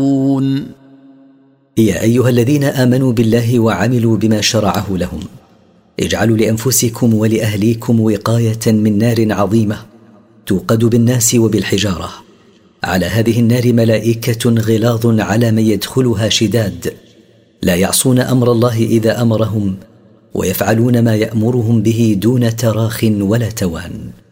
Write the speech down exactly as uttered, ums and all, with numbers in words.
يا أيها الذين آمنوا بالله وعملوا بما شرعه لهم اجعلوا لأنفسكم ولأهليكم وقاية من نار عظيمة توقد بالناس وبالحجارة. على هذه النار ملائكة غلاظ على من يدخلها شداد لا يعصون أمر الله إذا أمرهم ويفعلون ما يأمرهم به دون تراخ ولا توان.